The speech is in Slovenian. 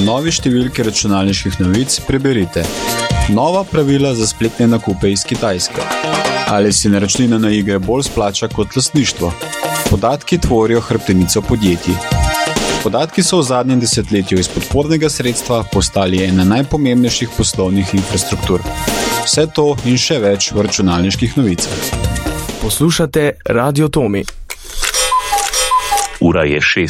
novi številki računalniških novic preberite: nova pravila za spletne nakupe iz Kitajske. Ali si naročnina na igre bolj splača kot lastništvo? Podatki tvorijo hrbtenico podjetij. Podatki so v zadnjem desetletju iz podpornega sredstva postali ena najpomembnejših poslovnih infrastruktur. Vse to in še več v računalniških novicah. Poslušate Radio Tomi. Ura je 6.